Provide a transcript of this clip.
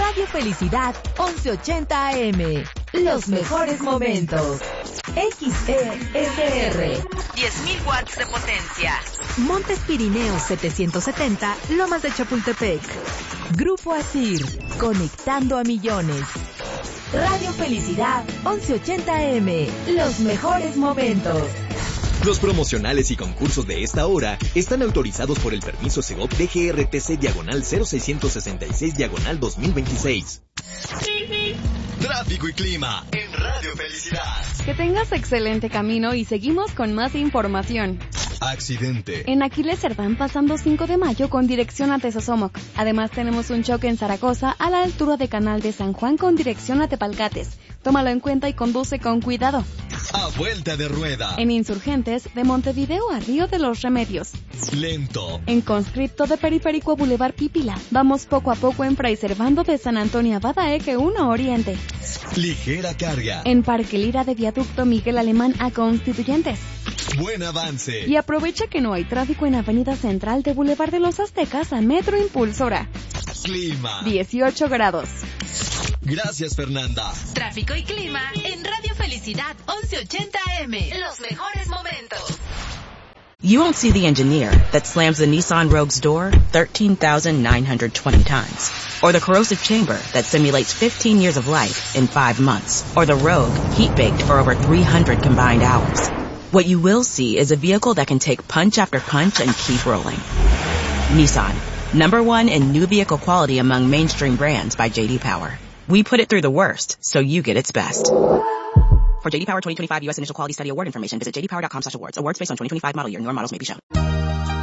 Radio Felicidad 1180 AM. Los mejores momentos. XESR. 10.000 watts de potencia. Montes Pirineos 770, Lomas de Chapultepec. Grupo Asir, conectando a millones. Radio Felicidad 1180 AM. Los mejores momentos. Los promocionales y concursos de esta hora están autorizados por el permiso Segov DGRTC/00666/2026. Tráfico y clima en Radio Felicidad. Que tengas excelente camino y seguimos con más información. Accidente. En Aquiles Cerdán pasando 5 de mayo con dirección a Tezosomoc. Además tenemos un choque en Zaragoza a la altura de Canal de San Juan con dirección a Tepalcates. Tómalo en cuenta y conduce con cuidado. A vuelta de rueda. En Insurgentes, de Montevideo a Río de los Remedios. Lento. En Conscripto de Periférico a Boulevard Pípila. Vamos poco a poco en Fray Servando de San Antonio Abad Eje 1 Oriente. Ligera carga. En Parque Lira de Viaducto Miguel Alemán a Constituyentes. Buen avance. Y aprovecha que no hay tráfico en Avenida Central de Boulevard de los Aztecas a Metro Impulsora. Clima. 18 grados. Gracias, Fernanda. Tráfico y clima en Radio Felicidad 1180 AM. Los mejores momentos. You won't see the engineer that slams the Nissan Rogue's door 13,920 times. Or the corrosive chamber that simulates 15 years of life in 5 months. Or the Rogue heat-baked for over 300 combined hours. What you will see is a vehicle that can take punch after punch and keep rolling. Nissan, #1 in new vehicle quality among mainstream brands by J.D. Power. We put it through the worst, so you get its best. For J.D. Power 2025 U.S. Initial Quality Study Award information, visit jdpower.com/awards. Awards based on 2025 model year. Newer models may be shown.